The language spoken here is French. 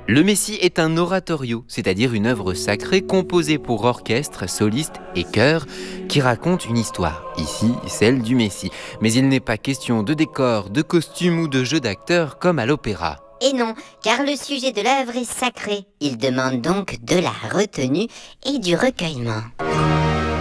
Le Messie est un oratorio, c'est-à-dire une œuvre sacrée composée pour orchestre, soliste et chœur qui raconte une histoire, ici celle du Messie. Mais il n'est pas question de décor, de costumes ou de jeu d'acteurs comme à l'opéra. Et non, car le sujet de l'œuvre est sacré. Il demande donc de la retenue et du recueillement.